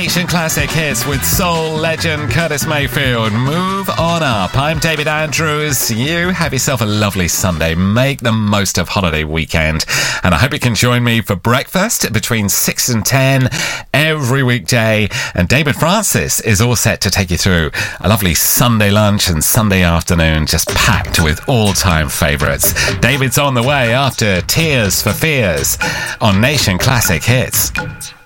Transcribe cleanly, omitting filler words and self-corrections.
Nation Classic Hits with soul legend Curtis Mayfield. Move on up. I'm David Andrews. You have yourself a lovely Sunday. Make the most of holiday weekend. And I hope you can join me for breakfast between 6 and 10 every weekday. And David Francis is all set to take you through a lovely Sunday lunch and Sunday afternoon, just packed with all-time favourites. David's on the way after Tears for Fears on Nation Classic Hits.